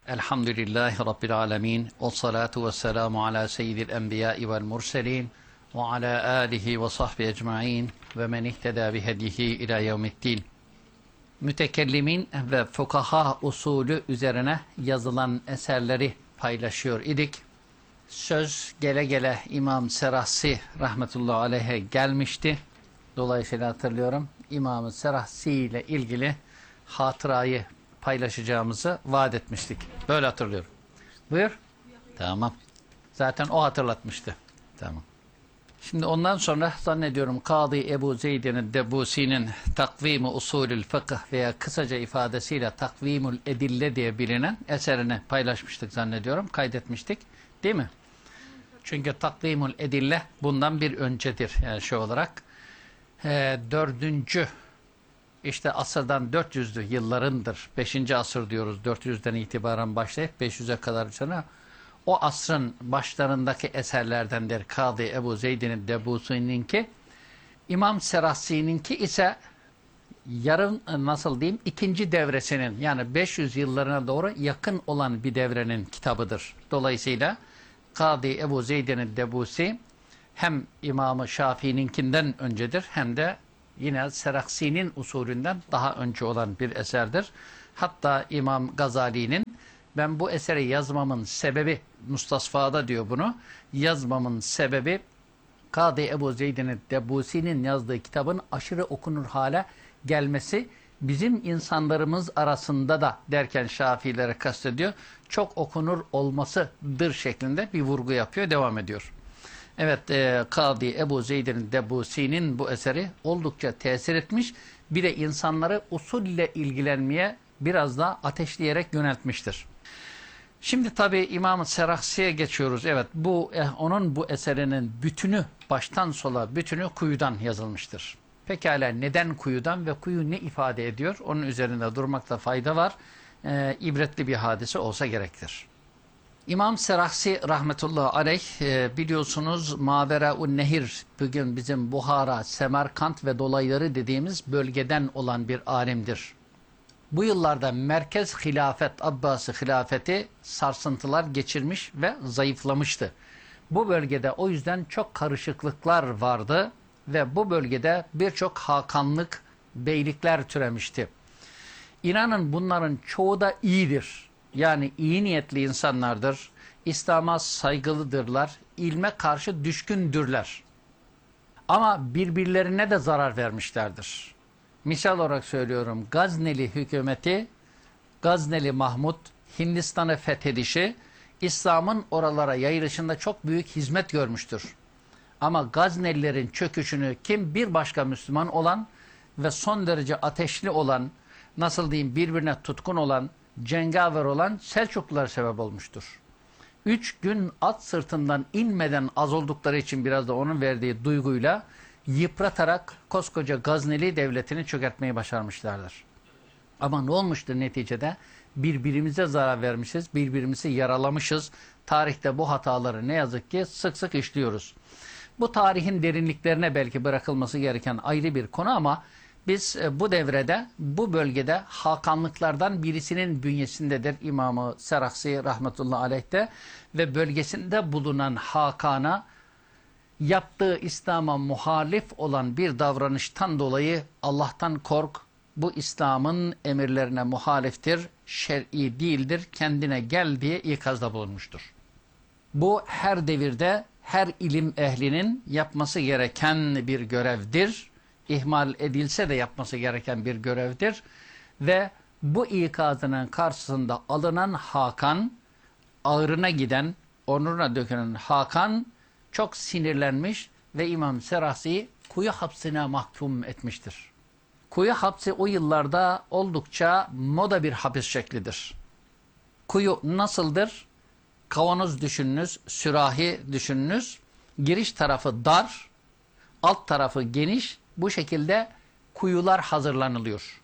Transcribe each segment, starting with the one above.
Elhamdülillahi Rabbil alemin. Ve salatu ve selamu ala seyyidil enbiyai vel murselin. Ve ala alihi ve sahbihi ecma'in. Ve men ihteda bihedihi ila yevmiddin. Mütekellimin ve fukaha usulü üzerine yazılan eserleri paylaşıyor idik. Söz gele gele İmam Serahsi rahmetullahi aleyhe gelmişti. Dolayısıyla hatırlıyorum. İmam Serahsi ile ilgili hatırayı paylaşacağımızı vaat etmiştik. Böyle hatırlıyorum. Buyur. Tamam. Zaten o hatırlatmıştı. Tamam. Şimdi ondan sonra zannediyorum Kadı Ebu Zeyd'in Debusi'nin Takvim-i Usulül Fıkıh veya kısaca ifadesiyle Takvimül Edille diye bilinen eserini paylaşmıştık zannediyorum. Kaydetmiştik. Değil mi? Çünkü Takvimül Edille bundan bir öncedir. Yani şu olarak. Dördüncü İşte asırdan 400'lü yıllarındır. 5. asır diyoruz. 400'den itibaren başlayıp 500'e kadar sonra o asrın başlarındaki eserlerdendir. Kadı Ebu Zeyd'in Debusi'ninki. İmam Serahsi'ninki ise yarın nasıl diyeyim ikinci devresinin yani 500 yıllarına doğru yakın olan bir devrenin kitabıdır. Dolayısıyla Kadı Ebu Zeyd'in Debusi hem İmam-ı Şafii'ninkinden öncedir hem de yine Seraksi'nin usulünden daha önce olan bir eserdir. Hatta İmam Gazali'nin ben bu eseri yazmamın sebebi, Mustasfa'da diyor bunu, yazmamın sebebi Kadı Ebu Zeyd'in Debusi'nin yazdığı kitabın aşırı okunur hale gelmesi, bizim insanlarımız arasında da derken Şafiilere kastediyor, çok okunur olmasıdır şeklinde bir vurgu yapıyor, devam ediyor. Evet, Kadı Ebu Zeyd'in Debusi'nin bu eseri oldukça tesir etmiş. Bir de insanları usulle ilgilenmeye biraz daha ateşleyerek yöneltmiştir. Şimdi tabi İmam-ı Serahsi'ye geçiyoruz. Evet, onun bu eserinin bütünü, baştan sola bütünü kuyudan yazılmıştır. Pekala neden kuyudan ve kuyu ne ifade ediyor? Onun üzerinde durmakta fayda var. İbretli bir hadise olsa gerektir. İmam Serahsi rahmetullahi aleyh biliyorsunuz Mavera-un Nehir bugün bizim Buhara, Semerkant ve dolayları dediğimiz bölgeden olan bir alimdir. Bu yıllarda merkez hilafet, Abbasi hilafeti sarsıntılar geçirmiş ve zayıflamıştı. Bu bölgede o yüzden çok karışıklıklar vardı ve bu bölgede birçok hakanlık, beylikler türemişti. İnanın bunların çoğu da iyidir. Yani iyi niyetli insanlardır. İslam'a saygılıdırlar. İlme karşı düşkündürler. Ama birbirlerine de zarar vermişlerdir. Misal olarak söylüyorum. Gazneli hükümeti, Gazneli Mahmud, Hindistan'ı fethedişi, İslam'ın oralara yayılışında çok büyük hizmet görmüştür. Ama Gaznelilerin çöküşünü kim bir başka Müslüman olan ve son derece ateşli olan, nasıl diyeyim birbirine tutkun olan, cengaver olan Selçuklular sebep olmuştur. 3 gün at sırtından inmeden az oldukları için biraz da onun verdiği duyguyla yıpratarak koskoca Gazneli devletini çökertmeyi başarmışlardır. Ama ne olmuştur neticede? Birbirimize zarar vermişiz, birbirimizi yaralamışız. Tarihte bu hataları ne yazık ki sık sık işliyoruz. Bu tarihin derinliklerine belki bırakılması gereken ayrı bir konu ama biz bu devrede, bu bölgede hakanlıklardan birisinin bünyesindedir İmam-ı Serahsi rahmetullahi aleyh'te ve bölgesinde bulunan hakana yaptığı İslam'a muhalif olan bir davranıştan dolayı Allah'tan kork, bu İslam'ın emirlerine muhaliftir, şer'i değildir, kendine gel diye ikazda bulunmuştur. Bu her devirde, her ilim ehlinin yapması gereken bir görevdir. İhmal edilse de yapması gereken bir görevdir. Ve bu ikazının karşısında alınan Hakan, ağrına giden, onuruna dökülen Hakan çok sinirlenmiş ve İmam Serahsi'yi kuyu hapsine mahkum etmiştir. Kuyu hapsi o yıllarda oldukça moda bir hapis şeklidir. Kuyu nasıldır? Kavanoz düşününüz, sürahi düşününüz. Giriş tarafı dar, alt tarafı geniş. Bu şekilde kuyular hazırlanılıyor.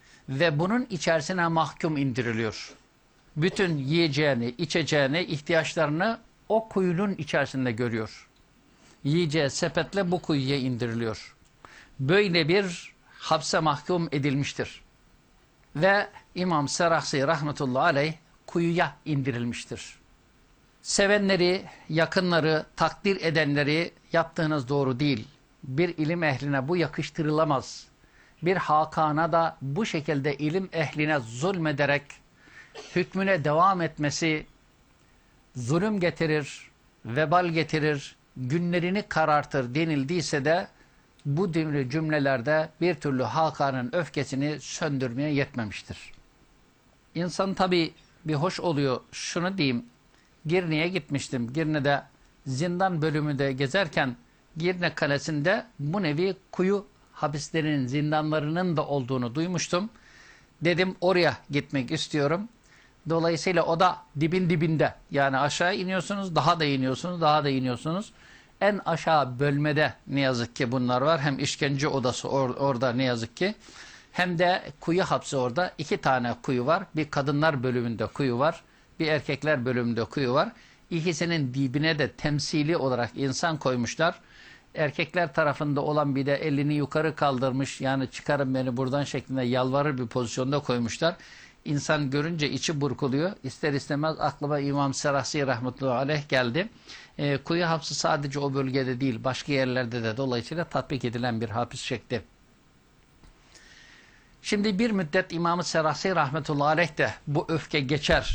Ve bunun içerisine mahkum indiriliyor. Bütün yiyeceğini, içeceğini, ihtiyaçlarını o kuyunun içerisinde görüyor. Yiyeceği sepetle bu kuyuya indiriliyor. Böyle bir hapse mahkum edilmiştir. Ve İmam Serahsi rahmetullahi aleyh kuyuya indirilmiştir. Sevenleri, yakınları, takdir edenleri yaptığınız doğru değil. Bir ilim ehline bu yakıştırılamaz. Bir hakana da bu şekilde ilim ehline zulmederek hükmüne devam etmesi zulüm getirir, vebal getirir, günlerini karartır denildiyse de bu cümlelerde bir türlü hakanın öfkesini söndürmeye yetmemiştir. İnsan tabii bir hoş oluyor. Şunu diyeyim, Girne'ye gitmiştim. Girne'de zindan bölümünde gezerken Girne Kalesi'nde bu nevi kuyu hapislerinin, zindanlarının da olduğunu duymuştum. Dedim oraya gitmek istiyorum. Dolayısıyla o da dibin dibinde. Yani aşağı iniyorsunuz, daha da iniyorsunuz, daha da iniyorsunuz. En aşağı bölmede ne yazık ki bunlar var. Hem işkence odası orada ne yazık ki. Hem de kuyu hapsi orada. 2 tane kuyu var. Bir kadınlar bölümünde kuyu var. Bir erkekler bölümünde kuyu var. İkisinin dibine de temsili olarak insan koymuşlar. Erkekler tarafında olan bir de elini yukarı kaldırmış, yani çıkarın beni buradan şeklinde yalvarır bir pozisyonda koymuşlar. İnsan görünce içi burkuluyor. İster istemez aklıma İmam Serahsi rahmetullahi aleyh geldi. Kuyu hapsi sadece o bölgede değil, başka yerlerde de dolayısıyla tatbik edilen bir hapis şekli. Şimdi bir müddet İmam Serahsi rahmetullahi aleyh de bu öfke geçer.